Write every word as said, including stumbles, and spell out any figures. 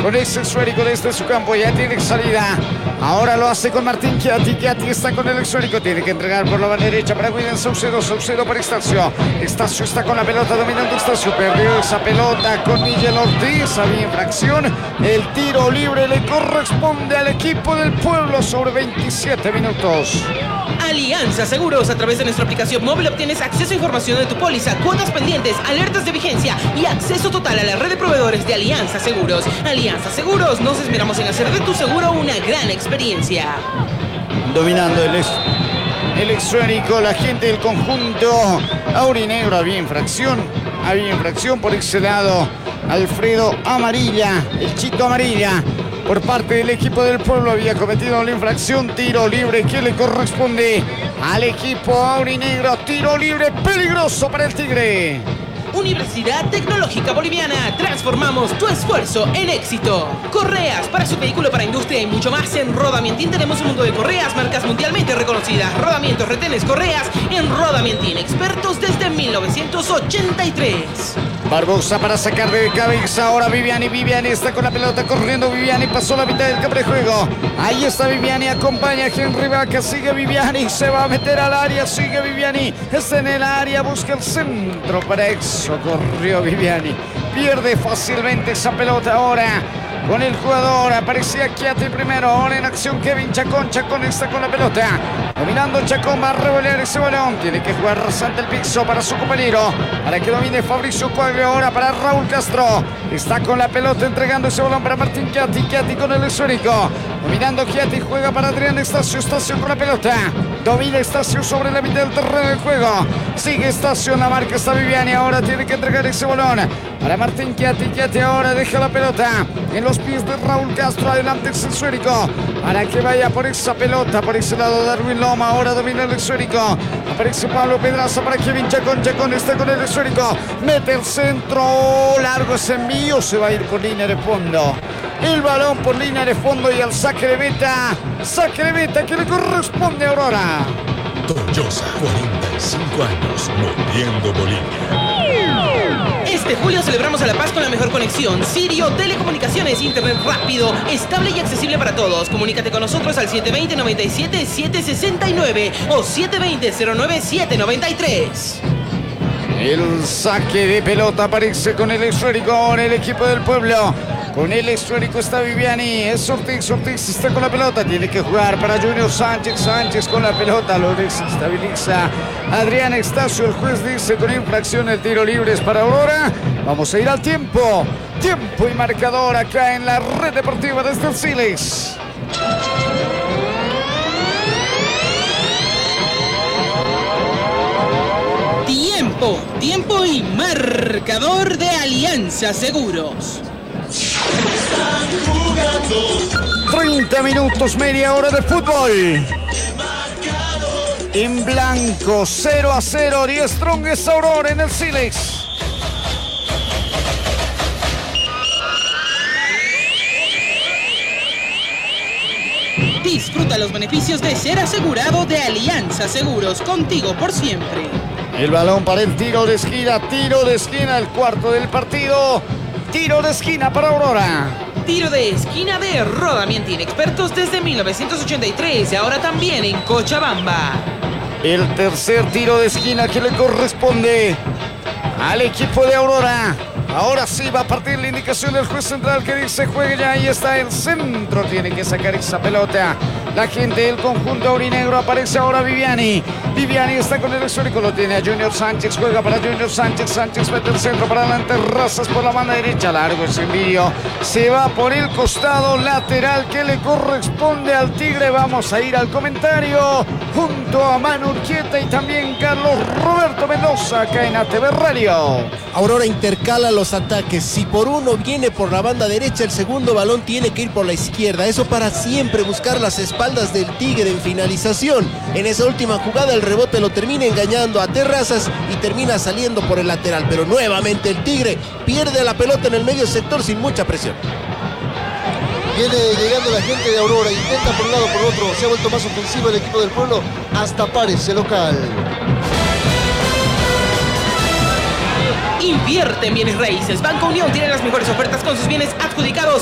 con ese esférico desde su campo, ya tiene salida. Ahora lo hace con Martín Chiatti. Chiatti está con el esférico, tiene que entregar por la banda derecha para William Saucedo. Saucedo para Estacio. Estacio está con la pelota, dominando Estacio. Perdió esa pelota con Miguel Ortiz. Había infracción. El tiro libre le corresponde al equipo del Pueblo sobre veintisiete minutos. Alianza Seguros. A través de nuestra aplicación móvil obtienes acceso a información de tu póliza, cuotas pendientes, alertas de vigencia y acceso total a la red de proveedores de Alianza Seguros. Alianza Seguros, nos esmeramos en hacer de tu seguro una gran experiencia. Dominando el, el esférico, la gente del conjunto aurinegro. Había infracción, había infracción por ese lado. Alfredo Amarilla, el Chito Amarilla, por parte del equipo del Pueblo, había cometido la infracción. Tiro libre que le corresponde al equipo aurinegro. Tiro libre peligroso para el Tigre. Universidad Tecnológica Boliviana. Transformamos tu esfuerzo en éxito. Correas para su vehículo, para industria y mucho más. En Rodamientín tenemos un mundo de correas, marcas mundialmente reconocidas. Rodamientos, retenes, correas en Rodamientín. Expertos desde mil novecientos ochenta y tres. Barbosa para sacar de cabeza. Ahora Viviani. Viviani está con la pelota corriendo. Viviani pasó la mitad del campo de juego. Ahí está Viviani. Acompaña a Henry Vaca. Sigue Viviani. Se va a meter al área. Sigue Viviani. Está en el área. Busca el centro para eso. Corrió Viviani. Pierde fácilmente esa pelota ahora. Con el jugador aparecía Chiatti primero. Ahora en acción Kevin Chacón. Chacón está con la pelota. Dominando Chacón. Va a revolear ese balón. Tiene que jugar rasante el piso para su compañero. Para que domine Fabricio Coelho. Ahora para Raúl Castro. Está con la pelota entregando ese balón para Martín Chiatti. Chiatti con el esférico. Dominando Chiatti. Juega para Adrián Estacio. Estacio con la pelota. Domina Estacio sobre la mitad del terreno del juego. Sigue Estacio en la marca. Está Viviani. Ahora tiene que entregar ese balón para Martín Chiatti. Chiatti ahora deja la pelota en los pies de Raúl Castro. Adelante el esférico para que vaya por esa pelota. Por ese lado Darwin Loma. Ahora domina el esférico. Aparece Pablo Pedraza para Kevin Chacón. Chacón está con el esférico. Mete el centro. Largo ese envío. Se va a ir por línea de fondo. El balón por línea de fondo y al saque de meta. Saque de meta que le corresponde a Aurora. Toyosa, cuarenta y cinco años, moviendo Bolivia. Este julio celebramos a La Paz con la mejor conexión. Sirio Telecomunicaciones, internet rápido, estable y accesible para todos. Comunícate con nosotros al siete dos cero, nueve siete, siete seis nueve o siete dos cero, cero nueve siete nueve tres. El saque de pelota aparece con el esférico en el equipo del Pueblo. Con el esférico está Viviani. Es Ortiz. Ortiz está con la pelota. Tiene que jugar para Junior Sánchez. Sánchez con la pelota. Lo desestabiliza Adrián Estacio. El juez dice con infracción el tiro libre es para Aurora. Vamos a ir al tiempo. Tiempo y marcador acá en la red deportiva desde el Siles. Tiempo. Tiempo y marcador de Alianza Seguros. treinta minutos, media hora de fútbol. En blanco, cero a cero. Die Strongest Aurora en el Silex. Disfruta los beneficios de ser asegurado de Alianza Seguros. Contigo por siempre. El balón para el tiro de esquina. Tiro de esquina, el cuarto del partido. Tiro de esquina para Aurora. Tiro de esquina de Rodamientín. Expertos desde mil novecientos ochenta y tres y ahora también en Cochabamba. El tercer tiro de esquina que le corresponde al equipo de Aurora. Ahora sí va a partir la indicación del juez central que dice juegue ya. Ahí está el centro. Tiene que sacar esa pelota. La gente del conjunto aurinegro. Aparece ahora Viviani. Viviani está con el esférico. Lo tiene a Junior Sánchez. Juega para Junior Sánchez. Sánchez mete el centro para adelante. Razas por la banda derecha. Largo ese envío. Se va por el costado lateral que le corresponde al Tigre. Vamos a ir al comentario junto a Manu Urquieta y también Carlos Roberto Mendoza acá en A T V Radio. Aurora intercala los ataques. Si por uno viene por la banda derecha, el segundo balón tiene que ir por la izquierda. Eso para siempre buscar las espaldas del Tigre en finalización. En esa última jugada el rebote lo termina engañando a Terrazas y termina saliendo por el lateral. Pero nuevamente el Tigre pierde la pelota en el medio sector sin mucha presión. Viene llegando la gente de Aurora. Intenta por un lado por otro. Se ha vuelto más ofensivo el equipo del Pueblo. Hasta parece local. Invierte en bienes raíces. Banco Unión tiene las mejores ofertas con sus bienes adjudicados